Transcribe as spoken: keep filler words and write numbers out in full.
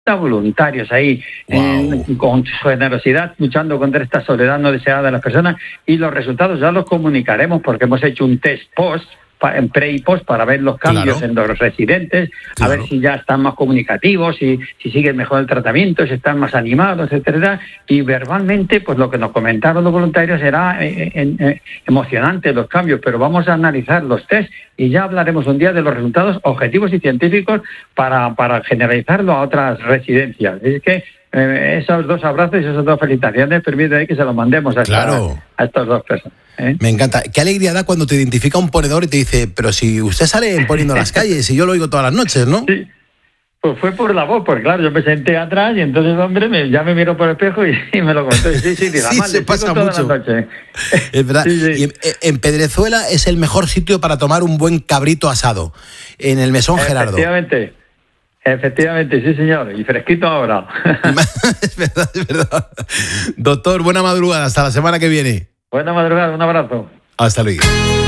voluntarios ahí, wow. eh, con su generosidad, luchando contra esta soledad no deseada de las personas, y los resultados ya los comunicaremos porque hemos hecho un test post, en pre y post, para ver los cambios claro. en los residentes, claro. a ver si ya están más comunicativos, si, si siguen mejor el tratamiento, si están más animados, etcétera. Y verbalmente, pues lo que nos comentaron los voluntarios era eh, eh, eh, emocionante los cambios, pero vamos a analizar los test y ya hablaremos un día de los resultados objetivos y científicos para, para generalizarlo a otras residencias. Es que eh, esos dos abrazos y esas dos felicitaciones permiten que se los mandemos a, claro. esta, a estas dos personas. ¿Eh? Me encanta. Qué alegría da cuando te identifica un ponedor y te dice, pero si usted sale poniendo las calles y yo lo oigo todas las noches, ¿no? Sí. Pues fue por la voz, porque claro, yo me senté atrás y entonces, hombre, me, ya me miró por el espejo y, y me lo contó. Sí, sí, diga, sí, mal, se pasa mucho. Es verdad. Sí, sí. Y en, en Pedrezuela es el mejor sitio para tomar un buen cabrito asado, en el Mesón Gerardo. Efectivamente. Efectivamente, sí señor, y fresquito ahora. Es verdad, es verdad. Doctor, buena madrugada, hasta la semana que viene. Buena madrugada, un abrazo. Hasta luego.